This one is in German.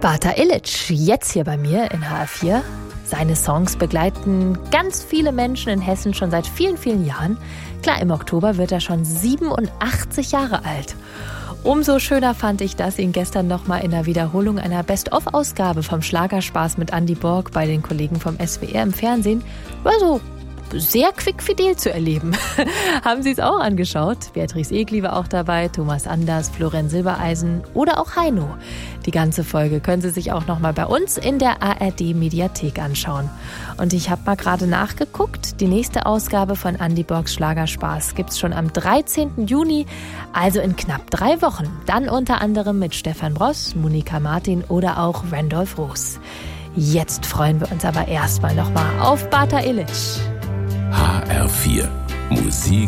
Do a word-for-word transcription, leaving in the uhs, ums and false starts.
Bata Illich, jetzt hier bei mir in H R vier. Seine Songs begleiten ganz viele Menschen in Hessen schon seit vielen, vielen Jahren. Klar, im Oktober wird er schon siebenundachtzig Jahre alt. Umso schöner fand ich das, ihn gestern nochmal in der Wiederholung einer Best-of-Ausgabe vom Schlagerspaß mit Andy Borg bei den Kollegen vom S W R im Fernsehen war so sehr quickfidel zu erleben. Haben Sie es auch angeschaut? Beatrice Egli war auch dabei, Thomas Anders, Florian Silbereisen oder auch Heino. Die ganze Folge können Sie sich auch nochmal bei uns in der A R D-Mediathek anschauen. Und ich habe mal gerade nachgeguckt, die nächste Ausgabe von Andy Borgs Schlagerspaß gibt's schon am dreizehnten Juni, also in knapp drei Wochen. Dann unter anderem mit Stefan Bross, Monika Martin oder auch Randolph Roos. Jetzt freuen wir uns aber erstmal nochmal auf Bata Illich. H R vier Musik